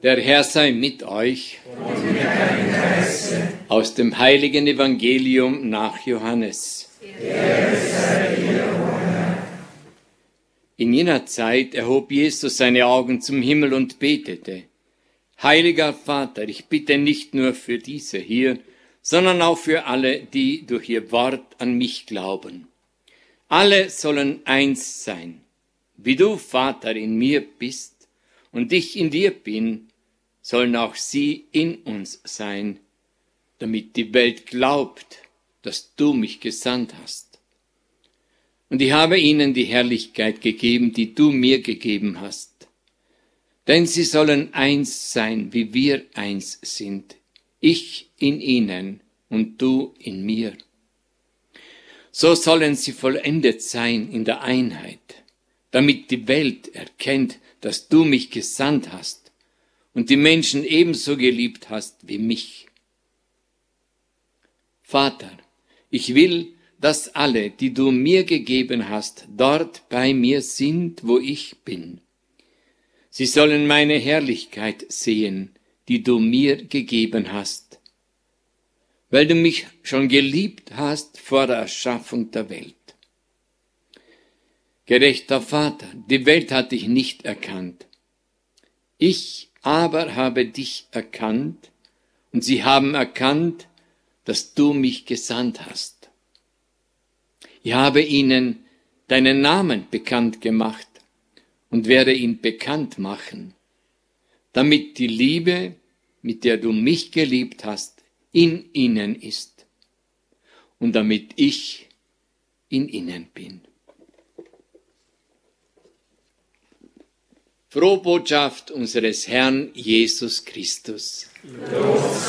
Der Herr sei mit euch. Und mit deinem Geiste. Aus dem heiligen Evangelium nach Johannes. Ehre sei dir, o Herr. In jener Zeit erhob Jesus seine Augen zum Himmel und betete: Heiliger Vater, ich bitte nicht nur für diese hier, sondern auch für alle, die durch ihr Wort an mich glauben. Alle sollen eins sein, wie du, Vater, in mir bist und ich in dir bin, sollen auch sie in uns sein, damit die Welt glaubt, dass du mich gesandt hast. Und ich habe ihnen die Herrlichkeit gegeben, die du mir gegeben hast. Denn sie sollen eins sein, wie wir eins sind, ich in ihnen und du in mir. So sollen sie vollendet sein in der Einheit, damit die Welt erkennt, dass du mich gesandt hast und die Menschen ebenso geliebt hast wie mich. Vater, ich will, dass alle, die du mir gegeben hast, dort bei mir sind, wo ich bin. Sie sollen meine Herrlichkeit sehen, die du mir gegeben hast, weil du mich schon geliebt hast vor der Erschaffung der Welt. Gerechter Vater, die Welt hat dich nicht erkannt. Ich aber habe dich erkannt, und sie haben erkannt, dass du mich gesandt hast. Ich habe ihnen deinen Namen bekannt gemacht und werde ihn bekannt machen, damit die Liebe, mit der du mich geliebt hast, in ihnen ist und damit ich in ihnen bin. Frohe Botschaft unseres Herrn Jesus Christus.